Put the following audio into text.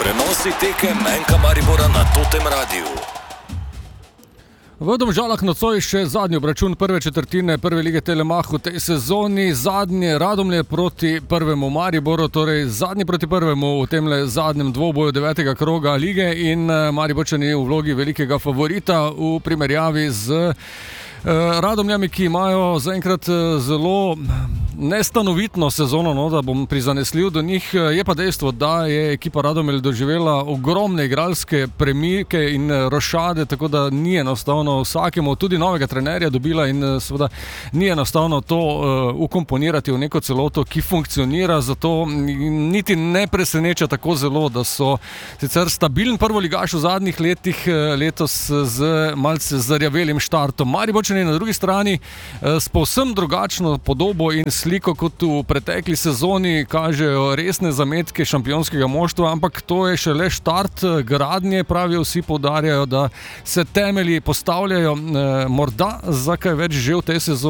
Prenosi tekem NK Maribora na Totem Radiu. V Domžalah nocoj še zadnji obračun prve četrtine prve lige Telemach v tej sezoni. Zadnje Radomlje proti prvemu Mariboru, torej zadnji proti prvemu v temle zadnjem dvoboju 9. kroga lige in Mariborčani v vlogi velikega favorita v primerjavi z Radomljami, ki imajo zaenkrat zelo nestanovitno sezono, da bom prizanesljiv do njih. Je pa dejstvo, da je ekipa Radomelj doživela ogromne igralske premike in rošade, tako da ni enostavno vsakemu, tudi novega trenerja dobila in seveda ni enostavno to ukomponirati v neko celoto, ki funkcionira, zato niti ne preseneča tako zelo, da so sicer stabilen prvoligaš v zadnjih letih, letos z malce zarjavelim štartom. Mariborčani na drugi strani s povsem drugačno podobo in sliko kot v pretekli sezoni kažejo resne zametke šampionskega moštva, ampak to je šele štart gradnje, pravijo vsi, poudarjajo, da se temelji postavljajo morda za kaj več že v tej sezoni.